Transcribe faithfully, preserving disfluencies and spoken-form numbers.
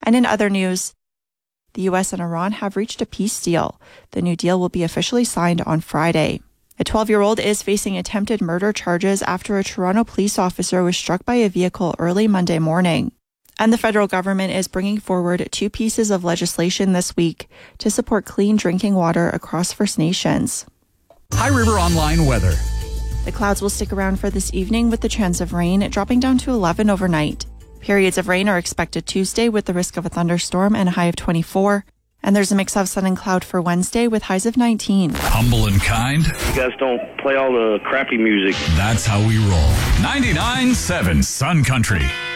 And in other news, the U S and Iran have reached a peace deal. The new deal will be officially signed on Friday. A twelve-year-old is facing attempted murder charges after a Toronto police officer was struck by a vehicle early Monday morning. And the federal government is bringing forward two pieces of legislation this week to support clean drinking water across First Nations. High River Online weather. The clouds will stick around for this evening with the chance of rain dropping down to eleven overnight. Periods of rain are expected Tuesday with the risk of a thunderstorm and a high of twenty-four. And there's a mix of sun and cloud for Wednesday with highs of nineteen. Humble and kind. You guys don't play all the crappy music. That's how we roll. ninety-nine point seven Sun Country.